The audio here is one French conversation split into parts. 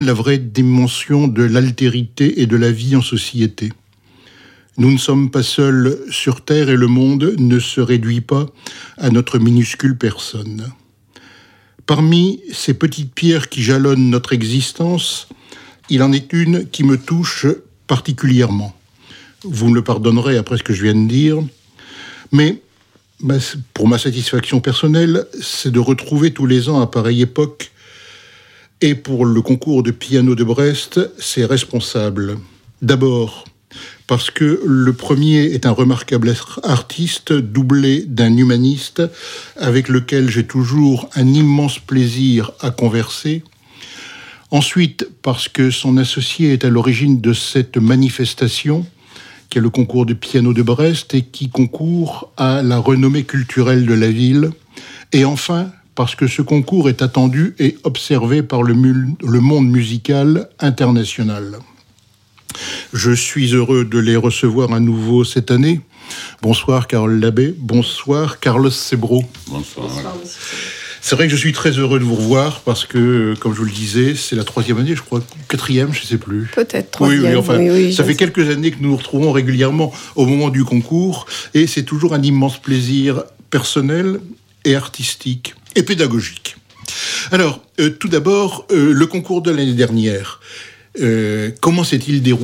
la vraie dimension de l'altérité et de la vie en société. Nous ne sommes pas seuls sur Terre et le monde ne se réduit pas à notre minuscule personne. Parmi ces petites pierres qui jalonnent notre existence, il en est une qui me touche particulièrement. Vous me le pardonnerez après ce que je viens de dire, mais pour ma satisfaction personnelle, c'est de retrouver tous les ans à pareille époque, et pour le concours de piano de Brest, ses responsables. D'abord, parce que le premier est un remarquable artiste doublé d'un humaniste avec lequel j'ai toujours un immense plaisir à converser. Ensuite, parce que son associé est à l'origine de cette manifestation, qui est le concours de piano de Brest et qui concourt à la renommée culturelle de la ville. Et enfin, parce que ce concours est attendu et observé par le monde musical international. Je suis heureux de les recevoir à nouveau cette année. Bonsoir Carole Labbé, bonsoir Carlos Sebro. Bonsoir. Bonsoir monsieur. C'est vrai que je suis très heureux de vous revoir parce que, comme je vous le disais, c'est la 3e année, je crois, 4e, je ne sais plus. Peut-être 3e. Oui, ça fait quelques années que nous nous retrouvons régulièrement au moment du concours et c'est toujours un immense plaisir personnel et artistique et pédagogique. Alors, tout d'abord, le concours de l'année dernière. Comment s'est-il déroulé ?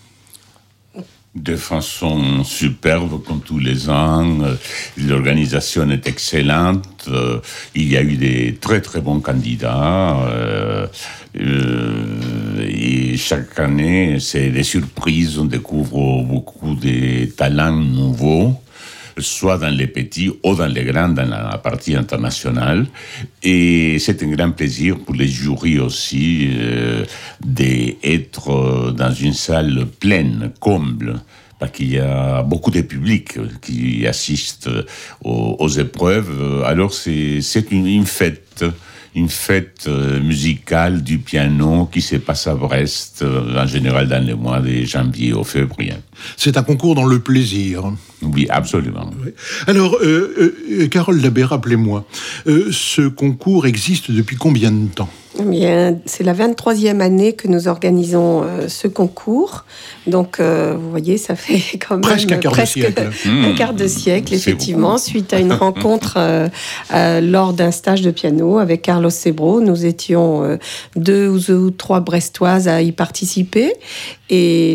De façon superbe, comme tous les ans. L'organisation est excellente. Il y a eu des très très bons candidats. Et chaque année, c'est des surprises. On découvre beaucoup de talents nouveaux, soit dans les petits ou dans les grands, dans la partie internationale. Et c'est un grand plaisir pour les jurys aussi d'être dans une salle pleine, comble, parce qu'il y a beaucoup de public qui assistent aux épreuves. Alors c'est une fête. Une fête musicale du piano qui se passe à Brest, en général dans les mois de janvier au février. C'est un concours dans le plaisir. Oui, absolument. Oui. Alors, Carole Labbé, rappelez-moi, ce concours existe depuis combien de temps ? Bien, c'est la 23e année que nous organisons ce concours. Donc, vous voyez, ça fait quand même presque un quart de siècle, effectivement, suite à une rencontre lors d'un stage de piano avec Carlos Sebro. Nous étions 2 ou 3 Brestoises à y participer. Et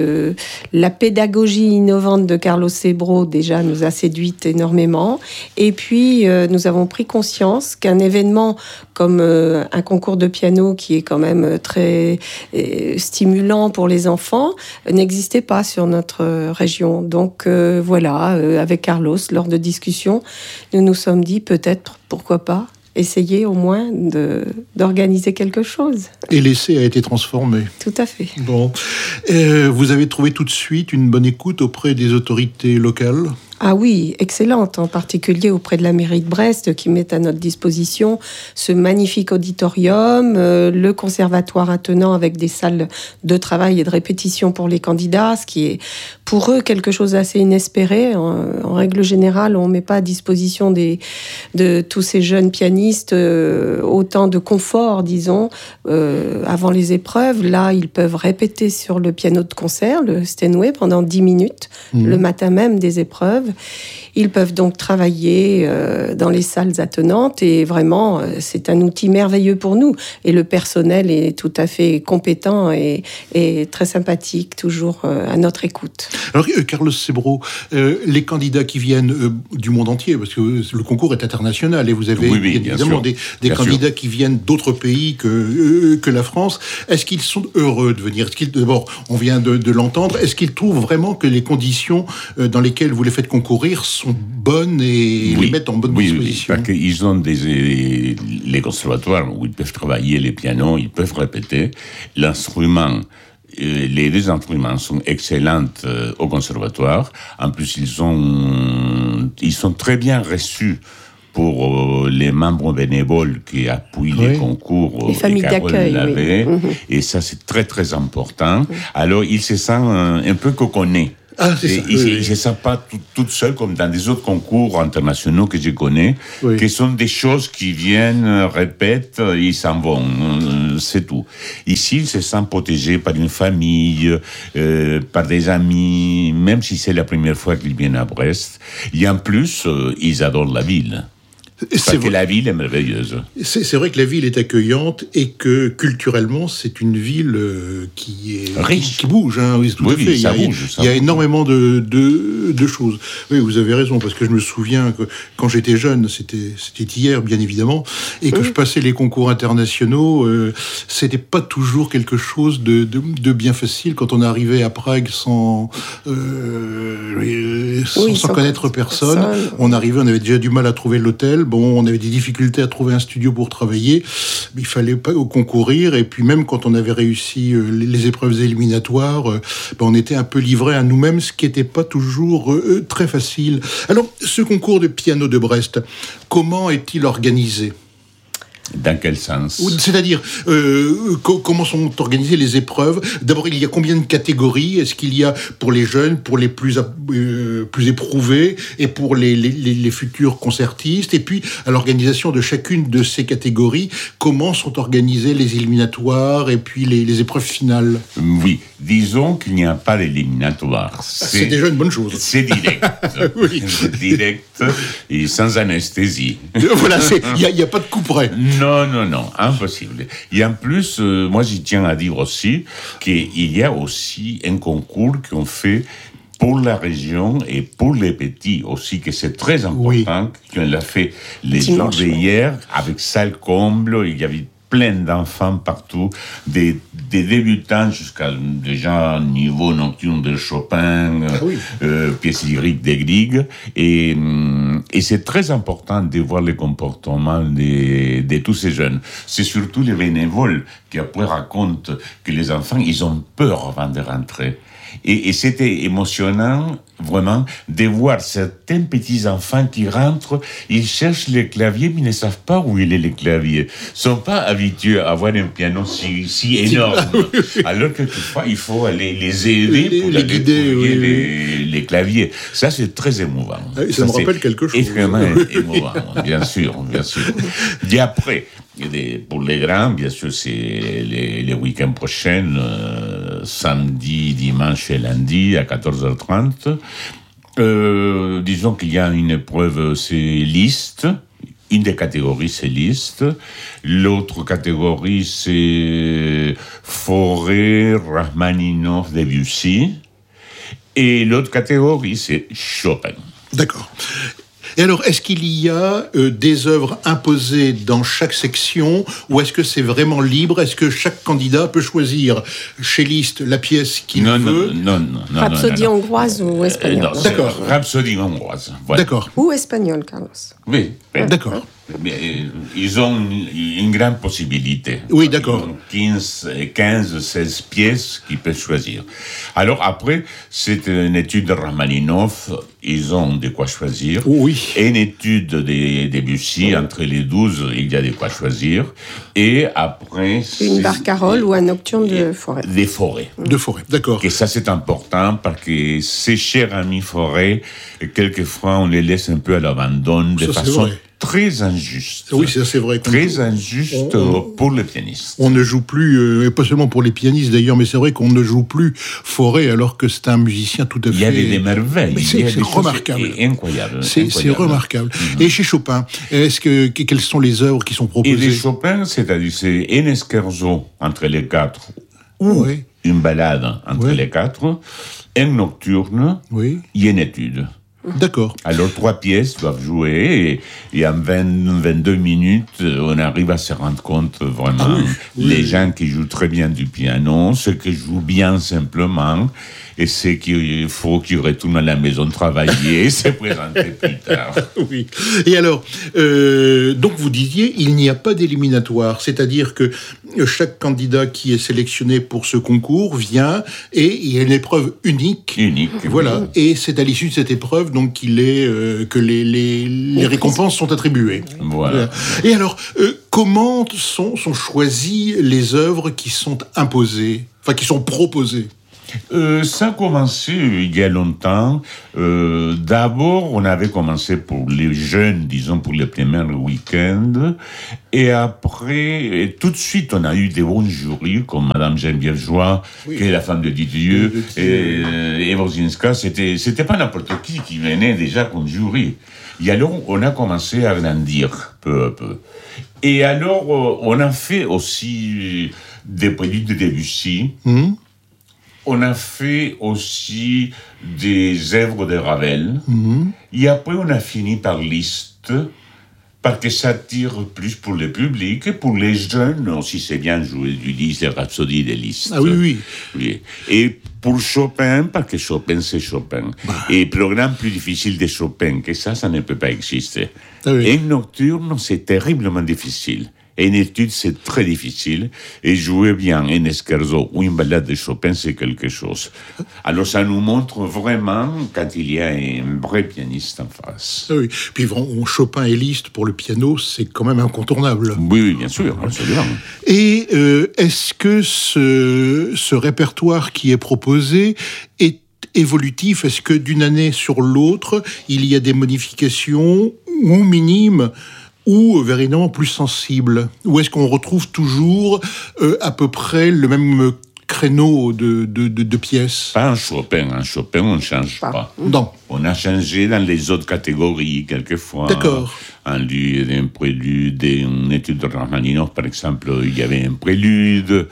la pédagogie innovante de Carlos Sebro, déjà, nous a séduite énormément. Et puis, nous avons pris conscience qu'un événement comme un concours de piano, qui est quand même très stimulant pour les enfants, n'existait pas sur notre région. Donc, voilà, avec Carlos, lors de discussions, nous nous sommes dit peut-être, pourquoi pas, essayer au moins d'organiser quelque chose. Et l'essai a été transformé. Tout à fait. Bon. Vous avez trouvé tout de suite une bonne écoute auprès des autorités locales ? Ah oui, excellente, en particulier auprès de la mairie de Brest qui met à notre disposition ce magnifique auditorium, le conservatoire attenant avec des salles de travail et de répétition pour les candidats, ce qui est pour eux quelque chose d'assez inespéré. En règle générale, on ne met pas à disposition de tous ces jeunes pianistes autant de confort, disons, avant les épreuves. Là, ils peuvent répéter sur le piano de concert, le Steinway, pendant 10 minutes, le matin même des épreuves. Ils peuvent donc travailler dans les salles attenantes et vraiment, c'est un outil merveilleux pour nous. Et le personnel est tout à fait compétent et très sympathique, toujours à notre écoute. Alors, Carlos Sebro, les candidats qui viennent du monde entier, parce que le concours est international et vous avez évidemment des candidats qui viennent d'autres pays que la France. Est-ce qu'ils sont heureux de venir ? D'abord, on vient de l'entendre. Est-ce qu'ils trouvent vraiment que les conditions dans lesquelles vous les faites concourir sont bonnes et les mettent en bonne disposition? Oui, parce qu'ils ont les conservatoires où ils peuvent travailler les pianos, ils peuvent répéter. L'instrument, les 2 instruments sont excellents au conservatoire. En plus, ils sont très bien reçus pour les membres bénévoles qui appuient les concours. Les familles d'accueil, oui. Et ça, c'est très, très important. Alors, ils se sentent un peu coconnés. Ah, c'est ça. Ils ne se sentent pas toutes seules comme dans des autres concours internationaux que je connais, qui sont des choses qui viennent, répètent, ils s'en vont. c'est tout. Ici, ils se sentent protégés par une famille, par des amis, même si c'est la première fois qu'ils viennent à Brest. Et en plus, ils adorent la ville. Parce que la ville est merveilleuse. C'est vrai que la ville est accueillante et que culturellement, c'est une ville qui est riche, qui bouge. Hein, oui, tout à fait. Ça bouge. Il y a énormément de choses. Oui, vous avez raison, parce que je me souviens que quand j'étais jeune, c'était hier, bien évidemment, et que je passais les concours internationaux, c'était pas toujours quelque chose de bien facile quand on arrivait à Prague sans connaître personne. On arrivait, on avait déjà du mal à trouver l'hôtel. Bon, on avait des difficultés à trouver un studio pour travailler, mais il fallait pas concourir. Et puis même quand on avait réussi les épreuves éliminatoires, on était un peu livrés à nous-mêmes, ce qui n'était pas toujours très facile. Alors, ce concours de piano de Brest, comment est-il organisé ? Dans quel sens ? C'est-à-dire, comment sont organisées les épreuves ? D'abord, il y a combien de catégories ? Est-ce qu'il y a pour les jeunes, pour les plus éprouvés, et pour les futurs concertistes ? Et puis, à l'organisation de chacune de ces catégories, comment sont organisées les éliminatoires et puis les épreuves finales ? Oui, disons qu'il n'y a pas d'éliminatoire. C'est déjà une bonne chose. C'est direct. Oui. C'est direct et sans anesthésie. Voilà, il n'y a pas de couperet. Non, impossible. Et en plus, moi j'y tiens à dire aussi qu'il y a aussi un concours qu'on fait pour la région et pour les petits aussi, que c'est très important, qu'on l'a fait les jours d'hier, avec salle comble, il y avait plein d'enfants partout, des débutants jusqu'à déjà niveau nocturne de Chopin, pièces lyriques de Grieg, et c'est très important de voir le comportement de tous ces jeunes. C'est surtout les bénévoles qui après racontent que les enfants, ils ont peur avant de rentrer. Et c'était émotionnant, vraiment, de voir certains petits enfants qui rentrent, ils cherchent le clavier, mais ils ne savent pas où il est le clavier. Ils ne sont pas habitués à avoir un piano si énorme. Alors que toutefois, il faut aller les aider pour les guider les claviers. Ça, c'est très émouvant. Ça me rappelle quelque chose. Extrêmement émouvant, bien sûr. Et après, pour les grands, bien sûr, c'est les week-ends prochains, samedi, dimanche et lundi à 14h30. Disons qu'il y a une épreuve, c'est liste. Une des catégories, c'est liste. L'autre catégorie, c'est Fauré, Rachmaninov, Debussy. Et l'autre catégorie, c'est Chopin. D'accord. Et alors, est-ce qu'il y a des œuvres imposées dans chaque section, ou est-ce que c'est vraiment libre ? Est-ce que chaque candidat peut choisir chez Liszt la pièce qu'il veut ? Non. Rhapsodie hongroise ou espagnole ? D'accord. Rhapsodie hongroise. Voilà. D'accord. Ou espagnole, Carlos. Oui. D'accord. Mais ils ont une grande possibilité. Oui, d'accord. Ils ont 15, 16 pièces qu'ils peuvent choisir. Alors après, c'est une étude de Rachmaninov, ils ont de quoi choisir. Oui. Et une étude de Debussy, entre les 12, il y a de quoi choisir. Et après... Une barcarolle ou un nocturne de forêt. Des forêts. De forêt, d'accord. Et ça, c'est important parce que ces chers amis forêts, quelquefois, on les laisse un peu à l'abandon de façon très injuste. Oui, ça c'est vrai. Très injuste pour les pianistes. On ne joue plus, et pas seulement pour les pianistes d'ailleurs, mais c'est vrai qu'on ne joue plus Fauré alors que c'est un musicien tout à fait... Il y a des merveilles. Mais c'est remarquable. Incroyable. C'est remarquable. Et chez Chopin, quelles sont les œuvres qui sont proposées ? Et les Chopin, c'est-à-dire c'est un scherzo entre les quatre, ou une ballade entre les quatre, un nocturne et une étude. D'accord. Alors, 3 pièces doivent jouer et en 22 minutes, on arrive à se rendre compte vraiment les gens qui jouent très bien du piano, ceux qui jouent bien simplement et ceux qu'il faut qu'ils retournent à la maison travailler et se présenter plus tard. Oui. Et alors, donc vous disiez, il n'y a pas d'éliminatoire, c'est-à-dire que chaque candidat qui est sélectionné pour ce concours vient et il y a une épreuve unique. Voilà. Et c'est à l'issue de cette épreuve donc que les récompenses sont attribuées. Voilà. Et alors, comment sont choisies les œuvres qui sont imposées, enfin qui sont proposées ? Ça a commencé il y a longtemps. D'abord, on avait commencé pour les jeunes, disons pour les premiers week-ends. Et après, tout de suite, on a eu des bons jurys, comme Madame Geneviève Joie, qui est la femme de Didier, et Wozinska. C'était pas n'importe qui venait déjà comme jury. Et alors, on a commencé à grandir peu à peu. Et alors, on a fait aussi des préludes de Debussy. On a fait aussi des œuvres de Ravel. Et après, on a fini par Liszt, parce que ça tire plus pour le public. Et pour les jeunes aussi, c'est bien jouer du Liszt, les rhapsodies de Liszt. Ah oui. Et pour Chopin, parce que Chopin, c'est Chopin. Et programme plus difficile de Chopin, que ça ne peut pas exister. Et une nocturne, c'est terriblement difficile. Et une étude, c'est très difficile. Et jouer bien un scherzo ou une ballade de Chopin, c'est quelque chose. Alors, ça nous montre vraiment quand il y a un vrai pianiste en face. Oui. Puis, Chopin et Liszt pour le piano, c'est quand même incontournable. Oui, bien sûr, absolument. Et est-ce que ce répertoire qui est proposé est évolutif? Est-ce que d'une année sur l'autre, il y a des modifications ou minimes ou véritablement plus sensible? Ou est-ce qu'on retrouve toujours à peu près le même créneau de pièces? Pas en Chopin. En Chopin, on ne change pas. Non. On a changé dans les autres catégories, quelquefois. D'accord. Un prélude, une étude de Rachmaninoff, par exemple, il y avait un prélude.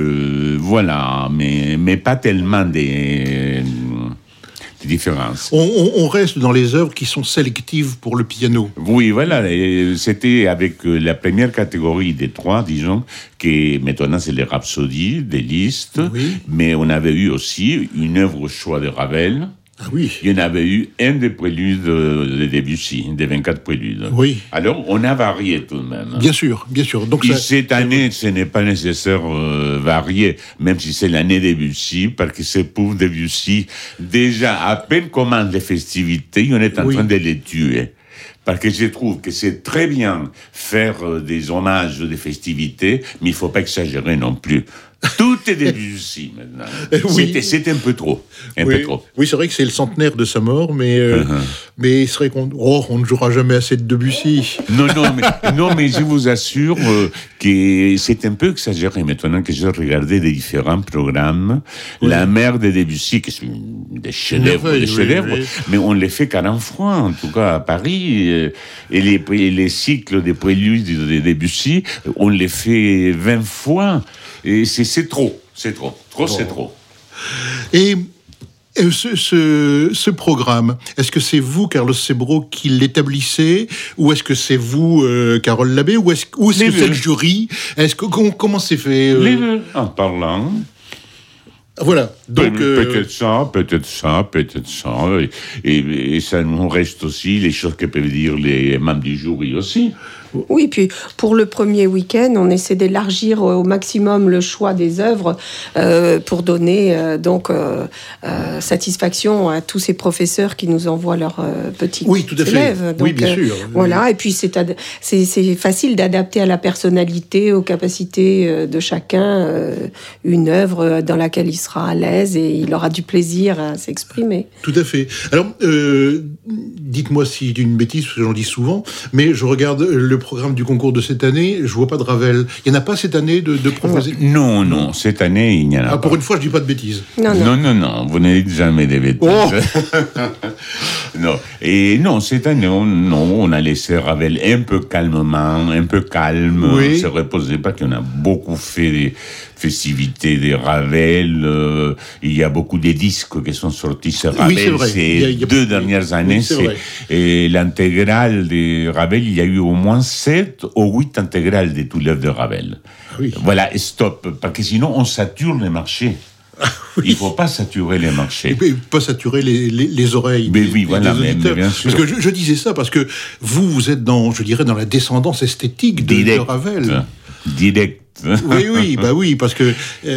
Voilà, mais pas tellement des différences. On reste dans les œuvres qui sont sélectives pour le piano. Oui, voilà. Et c'était avec la première catégorie des trois, disons, que maintenant c'est les rhapsodies, des Liszt. Oui. Mais on avait eu aussi une œuvre au choix de Ravel. Ah oui. Il y en avait eu un des préludes de Debussy, des 24 préludes. Oui. Alors, on a varié tout de même. Bien sûr. Donc cette année, ce n'est pas nécessaire varier, même si c'est l'année Debussy, parce que c'est pour Debussy. Déjà, à peine commencent les festivités, on est en train de les tuer. Parce que je trouve que c'est très bien faire des hommages, des festivités, mais il ne faut pas exagérer non plus. Tout est Debussy maintenant. C'est un peu trop. Peu trop. Oui, c'est vrai que c'est le centenaire de sa mort, mais c'est vrai qu'on ne jouera jamais assez de Debussy. Non, mais je vous assure que c'est un peu exagéré maintenant que j'ai regardé des différents programmes. Oui. La mère de Debussy, qui sont des chefs-d'œuvre, mais on les fait 40 fois, en tout cas à Paris. Et les cycles des préludes de Debussy, on les fait 20 fois. Et c'est trop. C'est trop. C'est trop. Et ce programme, est-ce que c'est vous, Carlos Sebro, qui l'établissez, ou est-ce que c'est vous, Carole Labbé, ou est-ce que c'est le jury? Comment c'est fait Les deux, en parlant. Voilà. Donc, peut-être ça. Et ça nous reste aussi les choses que peuvent dire les membres du jury aussi. Oui, puis pour le premier week-end, on essaie d'élargir au maximum le choix des œuvres pour donner satisfaction à tous ces professeurs qui nous envoient leurs petits élèves. Donc, oui, bien sûr. Voilà, et puis c'est facile d'adapter à la personnalité, aux capacités de chacun, une œuvre dans laquelle il sera à l'aise et il aura du plaisir à s'exprimer. Tout à fait. Alors, dites-moi si je dis une bêtise, parce que j'en dis souvent, mais je regarde le programme du concours de cette année, je vois pas de Ravel. Il n'y en a pas cette année de proposer? Non, cette année, il n'y en a pas. Pour une fois, je dis pas de bêtises. Non, vous ne dites jamais des bêtises. Non. Et non, cette année, on a laissé Ravel un peu calme, se reposer, parce qu'on a beaucoup fait des festivités de Ravel. Il y a beaucoup de disques qui sont sortis sur Ravel ces 2 dernières années. Et l'intégrale de Ravel, il y a eu au moins 7 ou 8 intégrales de tout l'œuvre de Ravel. Oui. Voilà, stop, parce que sinon on sature les marchés. Oui. Il ne faut pas saturer les marchés. Et pas saturer les oreilles des auditeurs. Mais bien sûr. Parce que je disais ça, parce que vous êtes dans la descendance esthétique de Ravel. Direct. Oui, parce que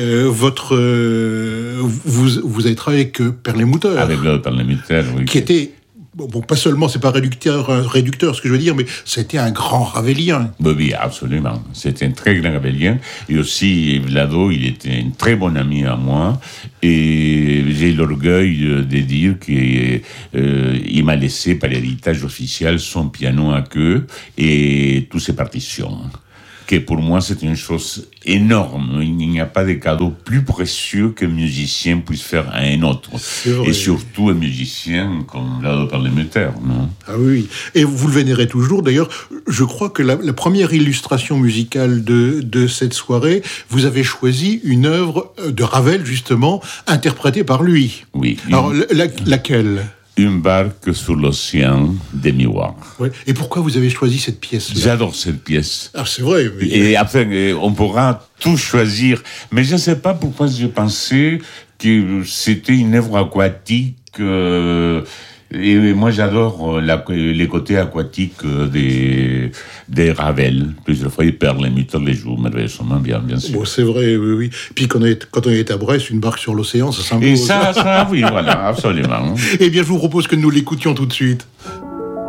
vous avez travaillé avec Perlmutter. Avec Perlmutter, oui. Qui était... Bon, pas seulement, c'est pas réducteur, ce que je veux dire, mais c'était un grand ravelien. Oui, absolument. C'était un très grand ravelien. Et aussi, Vlado, il était un très bon ami à moi, et j'ai l'orgueil de dire qu'il m'a laissé par héritage officiel son piano à queue et toutes ses partitions. Que pour moi, c'est une chose énorme. Il n'y a pas de cadeau plus précieux qu'un musicien puisse faire à un autre. Et surtout un musicien comme Vlado Perlemuter, non? Ah oui, et vous le vénérez toujours. D'ailleurs, je crois que la première illustration musicale de cette soirée, vous avez choisi une œuvre de Ravel, justement, interprétée par lui. Oui. Alors, laquelle ? Une barque sur l'océan des miroirs. Ouais. Et pourquoi vous avez choisi cette pièce-là ? J'adore cette pièce. Ah, c'est vrai. Mais... Et après, on pourra tout choisir. Mais je ne sais pas pourquoi je pensais que c'était une œuvre aquatique. Et moi, j'adore les côtés aquatiques des Ravel. Plusieurs fois, Perlemuter les joue merveilleusement bien sûr. Bon, c'est vrai, oui. Puis quand on est à Brest, une barque sur l'océan, ça s'impose. Et ça, oui, voilà, absolument. Eh bien, je vous propose que nous l'écoutions tout de suite.